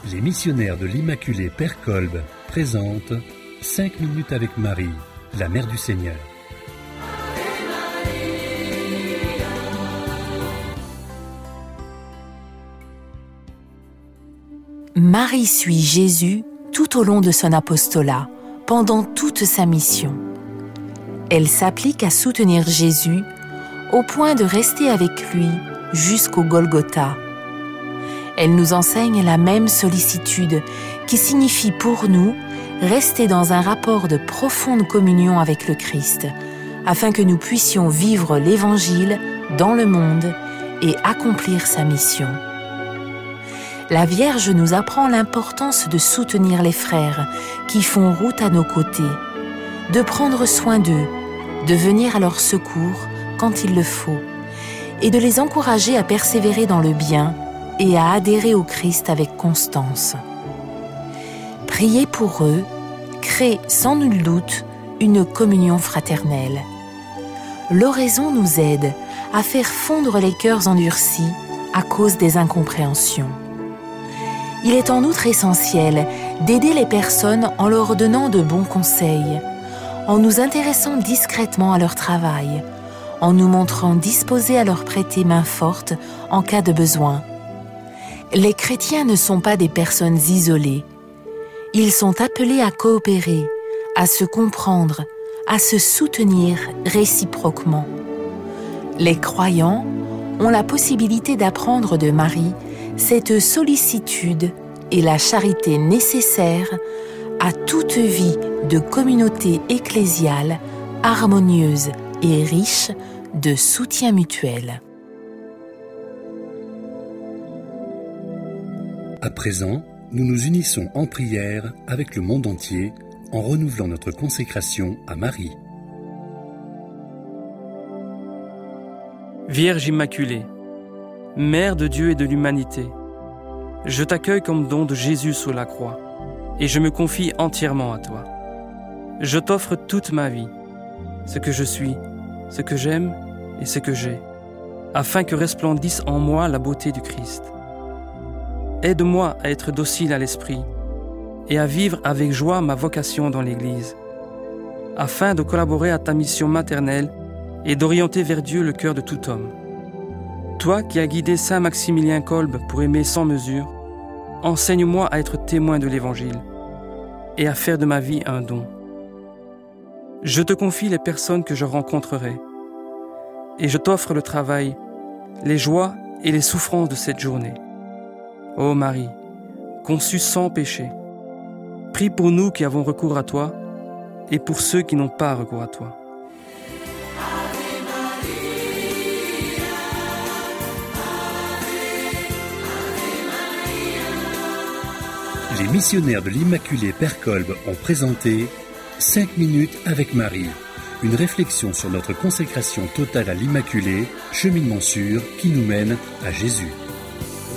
Les missionnaires de l'Immaculée Père Kolb présentent 5 minutes avec Marie, la Mère du Seigneur. Marie suit Jésus tout au long de son apostolat, pendant toute sa mission. Elle s'applique à soutenir Jésus au point de rester avec lui jusqu'au Golgotha. Elle nous enseigne la même sollicitude qui signifie pour nous rester dans un rapport de profonde communion avec le Christ, afin que nous puissions vivre l'Évangile dans le monde et accomplir sa mission. La Vierge nous apprend l'importance de soutenir les frères qui font route à nos côtés, de prendre soin d'eux, de venir à leur secours quand il le faut, et de les encourager à persévérer dans le bien et à adhérer au Christ avec constance. Prier pour eux crée sans nul doute une communion fraternelle. L'oraison nous aide à faire fondre les cœurs endurcis à cause des incompréhensions. Il est en outre essentiel d'aider les personnes en leur donnant de bons conseils, en nous intéressant discrètement à leur travail, en nous montrant disposés à leur prêter main forte en cas de besoin. Les chrétiens ne sont pas des personnes isolées. Ils sont appelés à coopérer, à se comprendre, à se soutenir réciproquement. Les croyants ont la possibilité d'apprendre de Marie cette sollicitude et la charité nécessaires à toute vie de communauté ecclésiale harmonieuse et riche de soutien mutuel. À présent, nous nous unissons en prière avec le monde entier en renouvelant notre consécration à Marie. Vierge Immaculée, Mère de Dieu et de l'humanité, je t'accueille comme don de Jésus sous la croix et je me confie entièrement à toi. Je t'offre toute ma vie, ce que je suis, ce que j'aime et ce que j'ai, afin que resplendisse en moi la beauté du Christ. Aide-moi à être docile à l'esprit et à vivre avec joie ma vocation dans l'Église, afin de collaborer à ta mission maternelle et d'orienter vers Dieu le cœur de tout homme. Toi qui as guidé Saint Maximilien Kolb pour aimer sans mesure, enseigne-moi à être témoin de l'Évangile et à faire de ma vie un don. Je te confie les personnes que je rencontrerai et je t'offre le travail, les joies et les souffrances de cette journée. Ô Marie, conçue sans péché, prie pour nous qui avons recours à toi et pour ceux qui n'ont pas recours à toi. Les missionnaires de l'Immaculée Père Kolb ont présenté 5 minutes avec Marie, une réflexion sur notre consécration totale à l'Immaculée, cheminement sûr qui nous mène à Jésus.